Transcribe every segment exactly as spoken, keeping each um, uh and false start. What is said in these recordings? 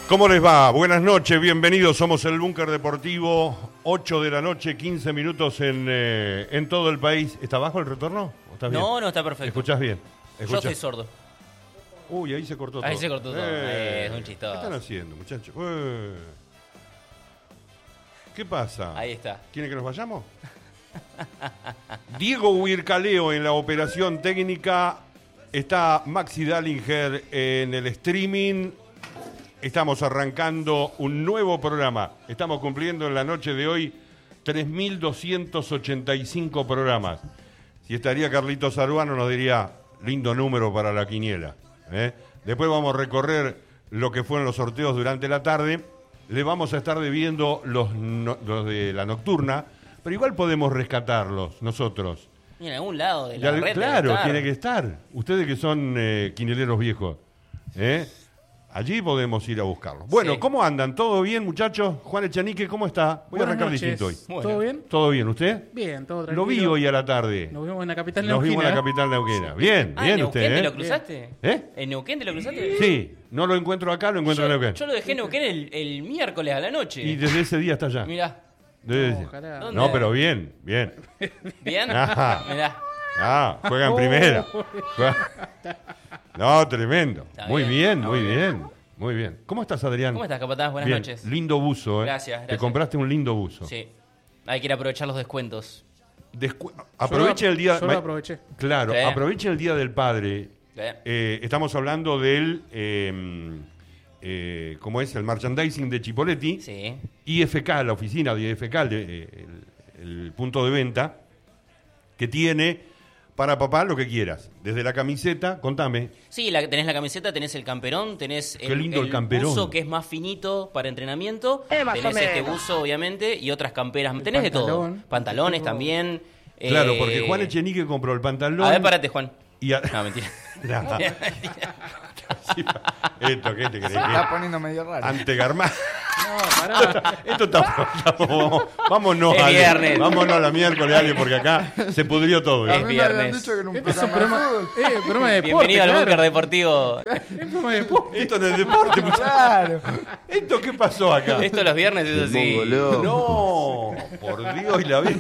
¿Cómo les va? Buenas noches, bienvenidos. Somos el Búnker Deportivo, ocho de la noche, quince minutos en, eh, en todo el país. ¿Está bajo el retorno? ¿O estás bien? No, no, está perfecto. ¿Escuchás bien? ¿Escuchás? Yo soy sordo. Uy, ahí se cortó todo. Ahí se cortó todo. Eh, Eh, es un chistoso. ¿Qué están haciendo, muchachos? Eh. ¿Qué pasa? Ahí está. ¿Quieren que nos vayamos? Diego Huircaleo en la operación técnica. Está Maxi Dallinger en el streaming. Estamos arrancando un nuevo programa. Estamos cumpliendo en la noche de hoy tres mil doscientos ochenta y cinco programas. Si estaría Carlitos Aruano nos diría, lindo número para la quiniela. ¿eh? Después vamos a recorrer lo que fueron los sorteos durante la tarde. Le vamos a estar debiendo los, no, los de la nocturna, pero igual podemos rescatarlos nosotros. Y en algún lado de Ya, la red. claro, debe estar. tiene que estar. Ustedes que son eh, quinieleros viejos. ¿eh? Allí podemos ir a buscarlos. Bueno, Sí. ¿cómo andan? ¿Todo bien, muchachos? Juan Echenique, ¿cómo está? Voy Buenas a arrancar noches. distinto hoy. Bueno. ¿Todo bien? ¿Todo bien? ¿Usted? Bien, todo tranquilo. Lo vi hoy a la tarde. Nos vimos en la capital Nos vimos en la neuquina. capital neuquina. Bien, Ah, bien ¿en usted, Neuquén ¿eh? te lo cruzaste? ¿Eh? ¿En Neuquén te lo cruzaste? Sí, no lo encuentro acá, lo encuentro Yo, en Neuquén. yo lo dejé en Neuquén el, el miércoles a la noche. Y desde ese día está allá. Mirá. Desde No, ese- ojalá. ¿Dónde? No, pero bien, bien. ¿Bien? Ajá. Mirá. Ah, juega en Oh. primera. Juega- No, tremendo. Está Muy bien, bien, muy bien. Muy bien. ¿Cómo estás, Adrián? ¿Cómo estás, capataz? Buenas Bien. noches. Lindo buzo, ¿eh? Gracias, Te gracias. compraste un lindo buzo. Sí. Hay que ir a aprovechar los descuentos. Descu- aproveche el día... Yo ma- lo aproveché. Claro, Sí. aproveche el Día del Padre. Sí. Eh, estamos hablando del... Eh, eh, ¿Cómo es? El merchandising de Chipoletti. Sí. I F K, la oficina de I F K, el, de- el- el punto de venta, que tiene para papá lo que quieras. Desde la camiseta, contame. Sí, la, tenés la camiseta, tenés el camperón, tenés Qué lindo el el camperón. buzo que es más finito para entrenamiento, Eh, más o tenés este menos. buzo obviamente y otras camperas, tenés de todo, pantalón. pantalones Tipo- también. Claro, eh, porque Juan Echenique compró el pantalón. A ver, parate, Juan. y a- No, mentira. Nah. Sí, esto, ¿qué te crees? Se está poniendo medio raro. Ante Garmá. No, pará. Esto está, estamos- vámonos, Es Ale, viernes. vámonos la miércoles, Ale, porque acá se pudrió todo. Es A mí me habían viernes. dicho que era un Este es un programa de programa, fútbol. eh, programa de deporte. Bienvenido al claro. búnker deportivo. Es un programa de deporte. Esto no es deporte, muchachos. Claro. ¿Esto qué pasó acá? Esto los viernes es así. No, por Dios, y la vi.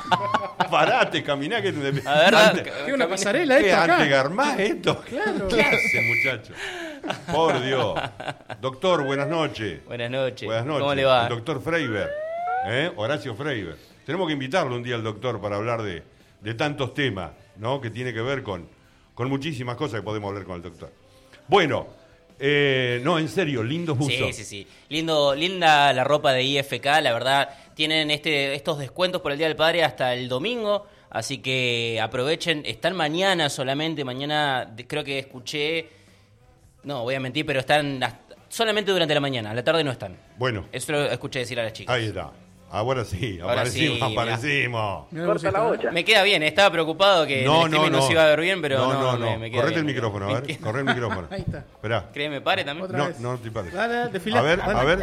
Parate, caminá que te... A ver, Ante- da- ¿Qué una camine- pasarela ¿Qué, esto ante acá? Garmá esto? Claro. ¿Qué hace, muchacho? Por Dios. Doctor, buenas noches. Buenas noches. Buenas noches. ¿Cómo le va? El doctor Freiber, ¿eh? Horacio Freiber. Tenemos que invitarlo un día al doctor para hablar de, de tantos temas, ¿no? Que tiene que ver con, con muchísimas cosas que podemos hablar con el doctor. Bueno, eh, no, en serio, lindos buzos. Sí, sí, sí. Lindo, linda la ropa de I F K, la verdad. Tienen este, estos descuentos por el Día del Padre hasta el domingo, así que aprovechen. Están mañana solamente, mañana de- creo que escuché, no, voy a mentir, pero están hasta- solamente durante la mañana, a la tarde no están. Bueno, Eso lo escuché decir a las chicas. ahí está. Ahora sí, Ahora aparecimos, sí, mirá. aparecimos. Mirá Corta la cómo se bocha. Me queda bien, estaba preocupado que No, el no, streaming no no. se iba a ver bien, pero no, no, no, me, no. me queda Correte el bien. micrófono, a Me ver. queda- Corre el micrófono. Ahí está. Esperá. ¿Crees que me pare también? Otra No, vez. no te pares. Dale, dale, desfila. A ver, Dale. a ver.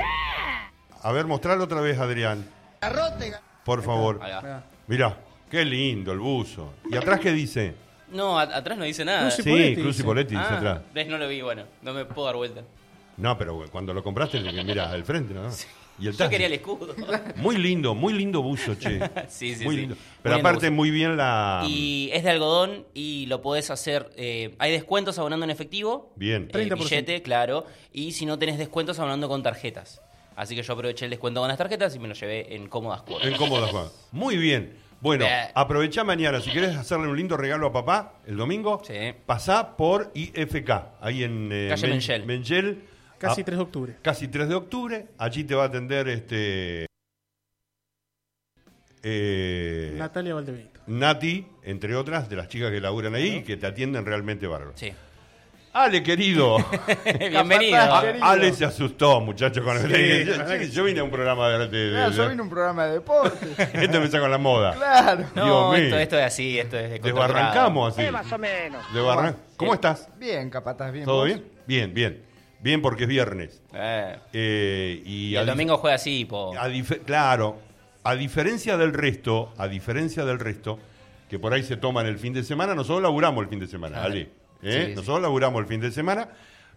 A ver, mostralo otra vez, Adrián. Por favor. Ahí va. Mirá. Mirá, qué lindo el buzo. ¿Y atrás qué dice? No, a- atrás no dice nada. Cruz Sí, Poletti Cruz y dice. Poletti dice Ah, atrás. ves, no lo vi, bueno, no me puedo dar vuelta. No, pero cuando lo compraste, que mirá, al frente, ¿no? Y el Yo talle. quería el escudo. Muy lindo, muy lindo buzo, che. Sí, sí, muy sí. lindo. Muy Pero lindo aparte, buzo. muy bien la. Y es de algodón y lo podés hacer. eh, hay descuentos abonando en efectivo. Bien. eh, treinta por ciento. billete, claro. Y si no tenés descuentos abonando con tarjetas. Así que yo aproveché el descuento con las tarjetas y me lo llevé en cómodas cuotas. En cómoda, Juan. Muy bien. Bueno, Eh. aprovechá mañana. Si querés hacerle un lindo regalo a papá el domingo, Sí. pasá por I F K, ahí en eh, Calle Men- Mengel. Mengel, Casi a- tres de octubre. casi tres de octubre. Allí te va a atender este eh, Natalia Valdebenito. Nati, entre otras, de las chicas que laburan ahí y que te atienden realmente bárbaro. Sí. Ale, querido. Bienvenido. A- querido. Ale se asustó, muchacho, con el Sí, yo, la verdad que yo vine a un programa de, de, de- Claro, yo de- vine a un programa de deporte. Este me saca la moda. Claro. No, Dios esto, mío. esto es así, esto es de Desbarrancamos así. Eh, más o menos. Desbarran- ¿Cómo estás? Bien, capataz, bien. ¿Todo ¿vos? bien? Bien, bien. Bien porque es viernes. Eh, Eh, y y a el dif- domingo juega así, po. a dif- claro, a diferencia del resto, a diferencia del resto, que por ahí se toman el fin de semana, nosotros laburamos el fin de semana, Ah, Ale. ¿eh? sí, sí. Nosotros laburamos el fin de semana,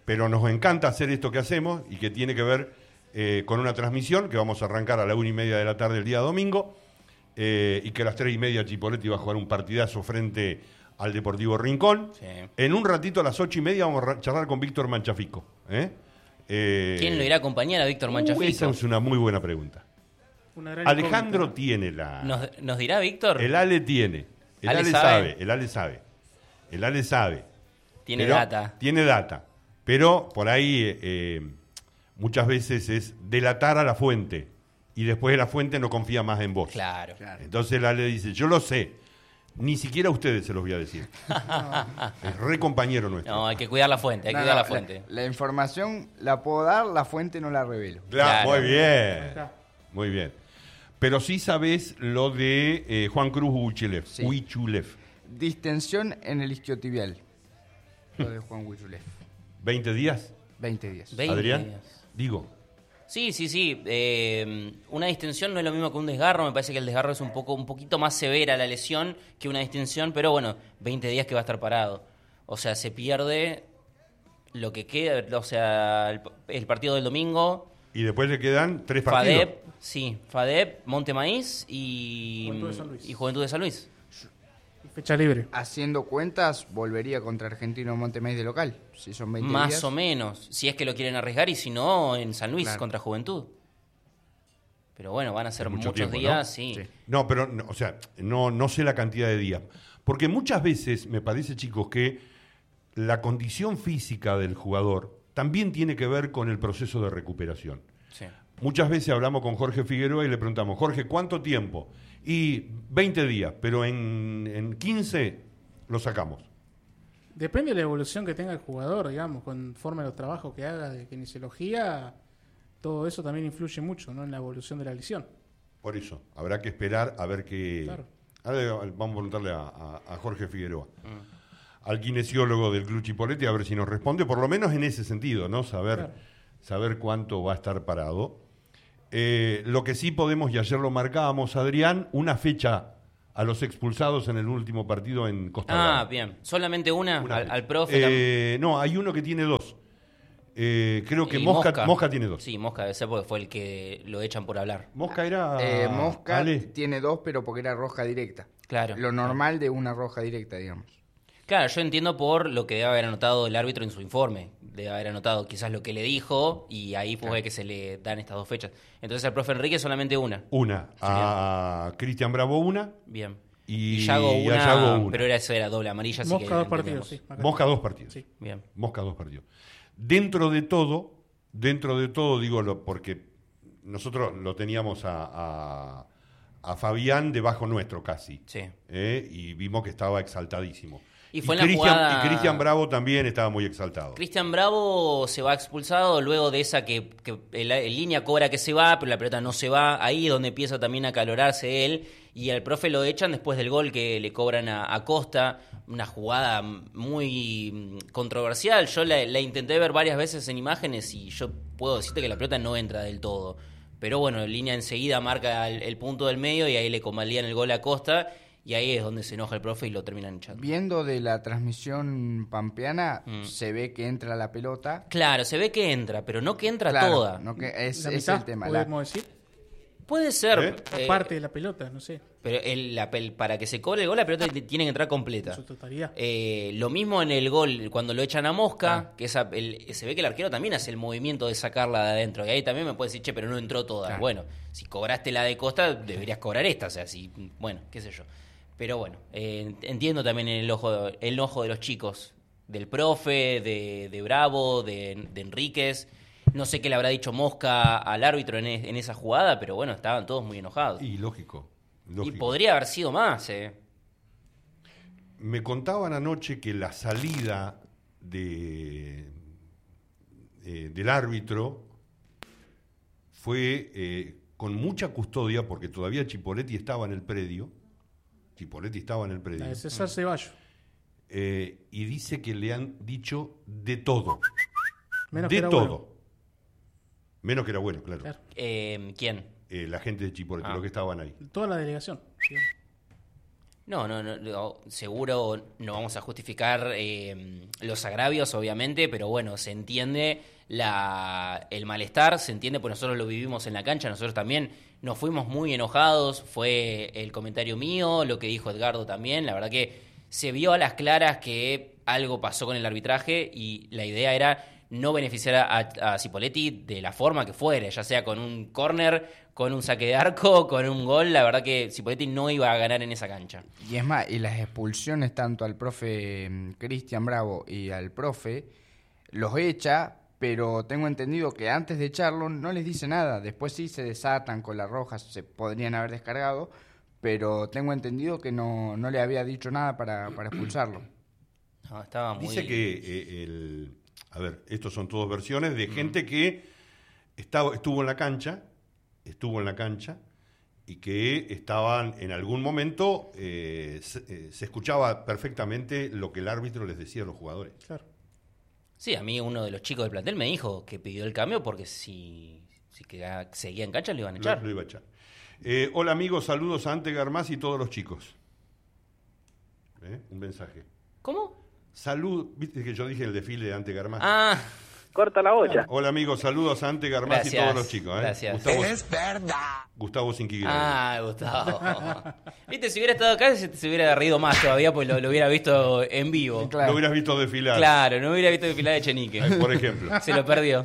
pero nos encanta hacer esto que hacemos y que tiene que ver eh, con una transmisión que vamos a arrancar a la una y media de la tarde el día domingo eh, y que a las tres y media Chipoletti va a jugar un partidazo frente al Deportivo Rincón. Sí. En un ratito a las ocho y media vamos a charlar con Víctor Manchafico. ¿eh? Eh, ¿Quién lo irá a acompañar a Víctor uh, Manchafico? esa es una muy buena pregunta. Una gran Alejandro incógnita, tiene la... ¿Nos, nos dirá Víctor? El Ale tiene. El Ale Ale, sabe. sabe. El Ale sabe. El Ale sabe. Tiene Pero data. Tiene data. Pero por ahí eh, muchas veces es delatar a la fuente. Y después la fuente no confía más en vos. Claro. Claro. Entonces el Ale dice, yo lo sé. Ni siquiera a ustedes se los voy a decir. Es re compañero nuestro. No, hay que cuidar la fuente, hay que No, cuidar no, la fuente. La, la información la puedo dar, la fuente no la revelo. Claro, Claro. muy bien. Acá. Muy bien. Pero sí sabés lo de eh, Juan Cruz Huichulev. Sí. Huichulev. Distensión en el isquiotibial. Lo de Juan Huichulev. ¿veinte días? veinte días. veinte Adrián. días. Digo. Sí, sí, sí. Eh, una distensión no es lo mismo que un desgarro. Me parece que el desgarro es un poco, un poquito más severa la lesión que una distensión, pero bueno, veinte días que va a estar parado. O sea, se pierde lo que queda, o sea, el, el partido del domingo, Y después le quedan tres partidos. FADEP, sí, FADEP, Montemaíz y Juventud de San Luis. y Juventud de San Luis. Y fecha libre. Haciendo cuentas, volvería contra Argentino Montemaíz de local. Si son veinte Más días. o menos, si es que lo quieren arriesgar y si no, en San Luis Claro. contra Juventud. Pero bueno, van a ser Es mucho muchos tiempo, ¿no? días, sí. Sí. No, pero, no, o sea, no, no sé la cantidad de días. Porque muchas veces, me parece, chicos, que la condición física del jugador también tiene que ver con el proceso de recuperación. Sí. Muchas veces hablamos con Jorge Figueroa y le preguntamos, Jorge, ¿cuánto tiempo? Y veinte días, pero en, en quince lo sacamos. Depende de la evolución que tenga el jugador, digamos, conforme a los trabajos que haga de kinesiología, todo eso también influye mucho, ¿no? En la evolución de la lesión. Por eso, habrá que esperar a ver qué... Claro. Ahora vamos a preguntarle a, a- a Jorge Figueroa, al kinesiólogo del Club Chipoletti, a ver si nos responde, por lo menos en ese sentido, ¿no? Saber, Claro. saber cuánto va a estar parado. Eh, lo que sí podemos, y ayer lo marcábamos, Adrián, una fecha a los expulsados en el último partido en Costa Ah, Brava. bien. ¿Solamente una? Una al, fecha. al profe. Eh, no, hay uno que tiene dos. Eh, creo que y Mosca, Mosca. tiene dos. Sí, Mosca debe ser porque fue el que lo echan por hablar. Mosca era... Eh, Mosca Ale. tiene dos, pero porque era roja directa. Claro. Lo normal de una roja directa, digamos. Claro, yo entiendo por lo que debe haber anotado el árbitro en su informe. Debe haber anotado quizás lo que le dijo y ahí fue que se le dan estas dos fechas. Entonces al profe Enrique solamente una. Una. A Cristian Bravo una. Bien. Y, Yago y a una, Yago una. pero era, eso era doble amarilla, así Mosca que dos lo partidos, entendemos. sí. acá. Mosca dos partidos. Sí. Bien. Mosca dos partidos. Dentro de todo, dentro de todo, digo, lo, porque nosotros lo teníamos a, a, a Fabián debajo nuestro casi. Sí. ¿eh? Y vimos que estaba exaltadísimo. Y fue en la Cristian, jugada- y Cristian Bravo también estaba muy exaltado. Cristian Bravo se va expulsado luego de esa que, que el, el línea cobra que se va, pero la pelota no se va. Ahí es donde empieza también a calorarse él. Y al profe lo echan después del gol que le cobran a, a Costa. Una jugada muy controversial. Yo la, la intenté ver varias veces en imágenes y yo puedo decirte que la pelota no entra del todo. Pero bueno, línea enseguida marca el, el punto del medio y ahí le convalían el gol a Costa. Y ahí es donde se enoja el profe y lo terminan echando. Viendo de la transmisión pampeana, Mm. se ve que entra la pelota. Claro, se ve que entra, pero no que entra Claro, toda. no que es, La es mitad, el tema. La- podemos decir. Puede ser. ¿Eh? eh, Parte de la pelota, no sé. Pero el, la pel- para que se cobre el gol, la pelota t- tiene que entrar completa. En su totalidad. Eh, lo mismo en el gol, cuando lo echan a Mosca, Ah. que esa, el- se ve que el arquero también hace el movimiento de sacarla de adentro. Y ahí también me puede decir, che, pero no entró toda. Claro. Bueno, si cobraste la de Costa, deberías cobrar esta. O sea, si, bueno, qué sé yo. Pero bueno, eh, entiendo también el ojo, el enojo de los chicos, del profe, de, de Bravo, de, de Enríquez. No sé qué le habrá dicho Mosca al árbitro en, e- en esa jugada, pero bueno, estaban todos muy enojados. Y lógico. Y lógico. podría haber sido más, ¿eh? Me contaban anoche que la salida de, eh, del árbitro fue eh, con mucha custodia, porque todavía Chipoletti estaba en el predio. Chipoletti estaba en el predio. La de César Ceballos. Eh, y dice que le han dicho de todo. Menos que de era todo. bueno. Menos que era bueno, claro. Claro. Eh, ¿Quién? Eh, la gente de Chipoletti, Ah. los que estaban ahí. Toda la delegación. digamos. No, no, no, no, seguro no vamos a justificar eh, los agravios, obviamente, pero bueno, se entiende la, el malestar, se entiende, pues nosotros lo vivimos en la cancha, nosotros también nos fuimos muy enojados, fue el comentario mío, lo que dijo Edgardo también, la verdad que se vio a las claras que algo pasó con el arbitraje y la idea era no beneficiar a, a Cipoletti de la forma que fuere, ya sea con un córner, con un saque de arco, con un gol. La verdad que Cipoletti no iba a ganar en esa cancha. Y es más, y las expulsiones tanto al profe mm, Cristian Bravo y al profe, los echa, pero tengo entendido que antes de echarlo no les dice nada. Después sí se desatan con las rojas, se podrían haber descargado, pero tengo entendido que no, no le había dicho nada para, para expulsarlo. No, estaba muy... Dice que eh, el... A ver, estos son todas versiones de gente que estaba, estuvo en la cancha, estuvo en la cancha y que estaban en algún momento, eh, se, eh, se escuchaba perfectamente lo que el árbitro les decía a los jugadores. Claro. Sí, a mí uno de los chicos del plantel me dijo que pidió el cambio porque si, si quedaba, seguía en cancha lo iban a echar. Lo, lo iba a echar. Eh, hola amigos, saludos a Ante Garmaz y todos los chicos. ¿Eh? Un mensaje. ¿Cómo? Salud, viste que yo dije el desfile de Ante Garmaz. Ah, Corta la olla. Hola amigos, saludos a Ante Garmaz y Gracias, todos los chicos. ¿eh? gracias. Gustavo, Es verdad. Gustavo Sinquiguira. ah, Gustavo. Viste, si hubiera estado acá se, se hubiera reído más todavía porque lo, lo hubiera visto en vivo. Claro. Lo hubieras visto desfilar. Claro, no hubiera visto desfilar de Chenique. Eh, Por ejemplo. Se lo perdió.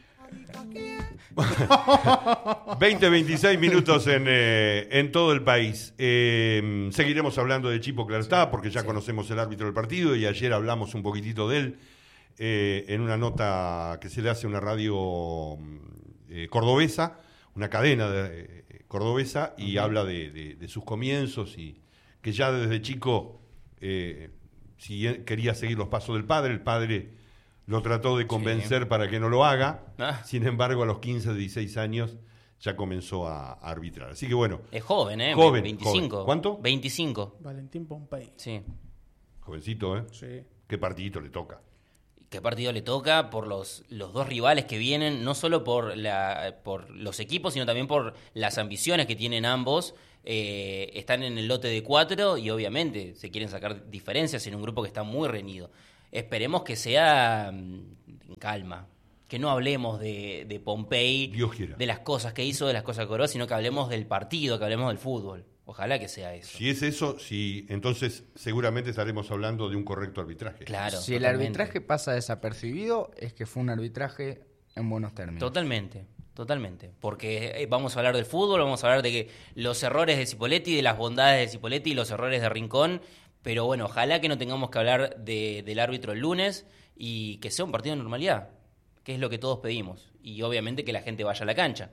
veinte, veintiséis minutos en, eh, en todo el país. Eh, seguiremos hablando de Chipo Clartá porque ya sí. conocemos el árbitro del partido y ayer hablamos un poquitito de él eh, en una nota que se le hace a una radio eh, cordobesa, una cadena de, eh, cordobesa y uh-huh. habla de, de, de sus comienzos y que ya desde chico eh, si quería seguir los pasos del padre, el padre lo trató de convencer sí. para que no lo haga. Ah. Sin embargo, a los quince, dieciséis años ya comenzó a, a arbitrar. Así que bueno. Es joven, ¿eh? Joven. veinticinco. Joven. ¿Cuánto? veinticinco. Valentín Pompey. Sí. Jovencito, ¿eh? Sí. ¿Qué partidito le toca? ¿Qué partido le toca? Por los, los dos rivales que vienen, no solo por, la, por los equipos, sino también por las ambiciones que tienen ambos. Eh, están en el lote de cuatro y obviamente se quieren sacar diferencias en un grupo que está muy reñido. Esperemos que sea en calma, que no hablemos de, de Pompey, de las cosas que hizo, de las cosas que cobró, sino que hablemos del partido, que hablemos del fútbol. Ojalá que sea eso. Si es eso, si entonces seguramente estaremos hablando de un correcto arbitraje. Claro. Si totalmente. El arbitraje pasa desapercibido, es que fue un arbitraje en buenos términos. Totalmente, totalmente. Porque vamos a hablar del fútbol, vamos a hablar de que los errores de Cipoletti, de las bondades de Cipoletti y los errores de Rincón. Pero bueno, ojalá que no tengamos que hablar de, del árbitro el lunes y que sea un partido de normalidad, que es lo que todos pedimos. Y obviamente que la gente vaya a la cancha.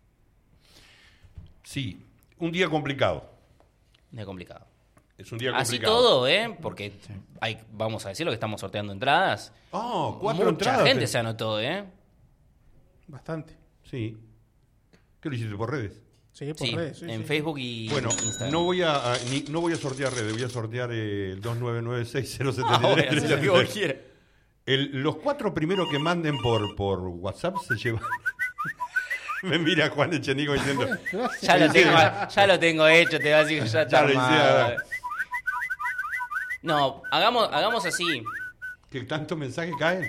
Sí, un día complicado. Un día complicado. Es un día complicado. Así todo, ¿eh? Porque hay, vamos a decir lo que estamos sorteando entradas. Oh, cuatro Mucha entradas. gente se anotó, ¿eh? Bastante. Sí. ¿Qué lo hiciste por redes? Sí, por sí, redes. Sí, en sí. Facebook y bueno, Instagram. no voy a, a ni, no voy a sortear redes, voy a sortear eh, el dos nueve nueve seis cero siete Ah, tres bueno, lo que vos quieras. El, los cuatro primeros que manden por, por WhatsApp se llevan. Me mira Juan Echenique diciendo. Ya lo, tengo, ya lo tengo hecho, te va a decir que ya está armado. No, hagamos, hagamos así. ¿Que tantos mensajes caen?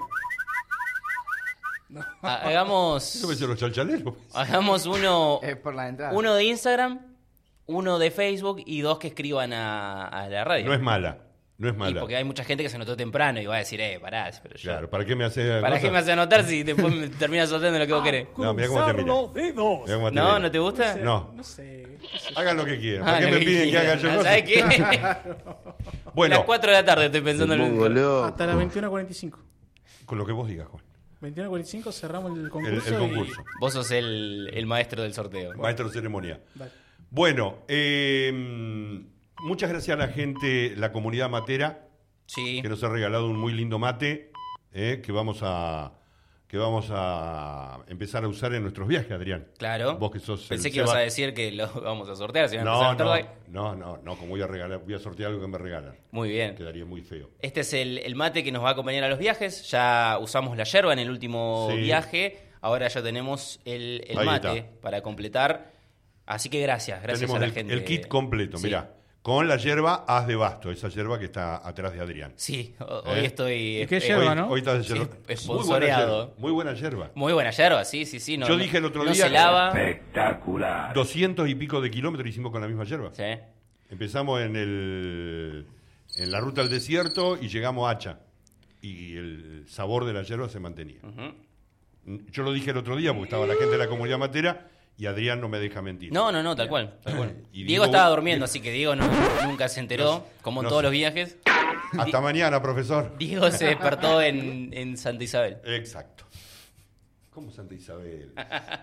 No. Hagamos. Eso me dicen los chalchaleros. Hagamos uno. Es por la entrada. Uno de Instagram, uno de Facebook y dos que escriban a, a la radio. No es mala. No es Y mala. porque hay mucha gente que se anotó temprano y va a decir, eh, pará, pero yo. Claro, ¿para qué me hace ¿Para qué me hace anotar si después me terminas sorteando lo que vos querés? No, mirá cómo te mira. Mirá cómo te No, mira. ¿no te gusta? No. No sé. Hagan lo que quieran. Ah, ¿Para qué lo me piden que quieran. haga yo cosas? ¿Sabes qué? Bueno, A las cuatro de la tarde estoy pensando en el... Hasta las veintiuna cuarenta y cinco. con lo que vos digas, Juan. veintiuna cuarenta y cinco cerramos el El, concurso. el concurso. y- Vos sos el, el maestro del sorteo. Maestro de ceremonia. Dale. Bueno, eh, muchas gracias a la gente, la comunidad matera, Sí. que nos ha regalado un muy lindo mate, eh, que vamos a que vamos a empezar a usar en nuestros viajes, Adrián. Claro. Vos que sos Pensé el que ibas Seba. a decir que lo vamos a sortear. Si van a No, empezar no, tarde. no, no, no, como voy a regalar, voy a sortear algo que me regalan. Muy bien. Quedaría muy feo. Este es el, el mate que nos va a acompañar a los viajes. Ya usamos la yerba en el último Sí. viaje. Ahora ya tenemos el, el Ahí mate está. para completar. Así que gracias, gracias Tenemos a la el, gente. el kit completo, Sí. mirá. con la yerba Haz de Basto, esa yerba que está atrás de Adrián. Sí, hoy ¿Eh? estoy... ¿Y qué eh, yerba, Hoy, no? hoy estás de Sí, yerba. esponsoreado. Muy buena yerba. Muy buena yerba, sí, sí, sí. No, Yo no- dije el otro no día se lava. Espectacular. doscientos y pico de kilómetros hicimos con la misma yerba. Sí. Empezamos en el en la ruta al desierto y llegamos a Hacha. Y el sabor de la yerba se mantenía. Ujú. Yo lo dije el otro día porque estaba la gente de la comunidad matera y Adrián no me deja mentir. No, no, no, tal cual. Tal cual. Y Diego Diego- estaba durmiendo, así que Diego no- nunca se enteró, No sé, como en no todos sé. los viajes. Hasta mañana, profesor. Diego se despertó en, en Santa Isabel. Exacto. ¿Cómo Santa Isabel?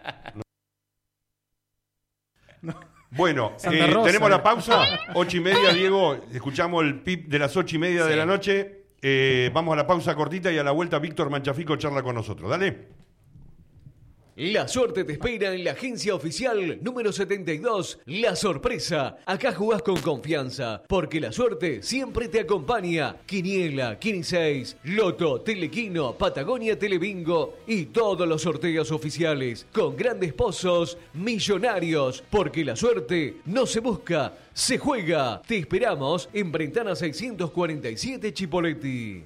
No. Bueno, Santa eh, Rosa. tenemos la pausa. Ocho y media, Diego. Escuchamos el pip de las ocho y media de Sí. la noche. Eh, vamos a la pausa cortita y a la vuelta Víctor Manchafico charla con nosotros. Dale. La suerte te espera en la agencia oficial número setenta y dos, La Sorpresa. Acá jugás con confianza, porque la suerte siempre te acompaña. Quiniela, Quiniseis, Loto, Telequino, Patagonia Telebingo y todos los sorteos oficiales, con grandes pozos millonarios, porque la suerte no se busca, se juega. Te esperamos en Brentana seiscientos cuarenta y siete Chipoleti.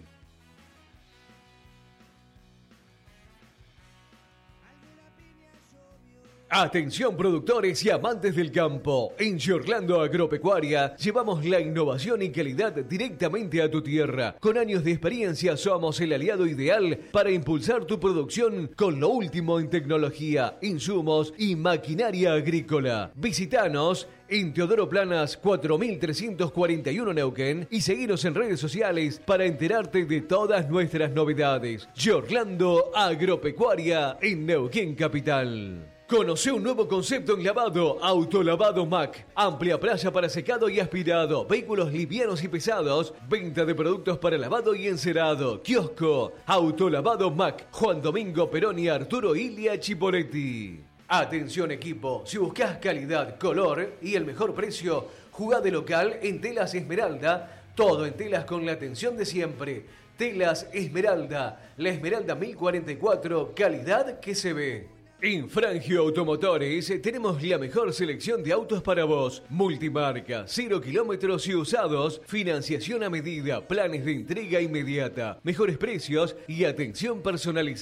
Atención productores y amantes del campo. En Giorlando Agropecuaria llevamos la innovación y calidad directamente a tu tierra. Con años de experiencia somos el aliado ideal para impulsar tu producción con lo último en tecnología, insumos y maquinaria agrícola. Visítanos en Teodoro Planas cuatro mil trescientos cuarenta y uno Neuquén y seguinos en redes sociales para enterarte de todas nuestras novedades. Giorlando Agropecuaria en Neuquén Capital. Conoce un nuevo concepto en lavado, Autolavado Mac. Amplia playa para secado y aspirado, vehículos livianos y pesados, venta de productos para lavado y encerado, kiosco, Autolavado Mac, Juan Domingo Perón y Arturo Ilia Chipoletti. Atención equipo, si buscas calidad, color y el mejor precio, jugá de local en Telas Esmeralda, todo en telas con la atención de siempre. Telas Esmeralda, la Esmeralda mil cuarenta y cuatro, calidad que se ve. En Frangio Automotores tenemos la mejor selección de autos para vos. Multimarca, cero kilómetros y usados, financiación a medida, planes de entrega inmediata, mejores precios y atención personalizada.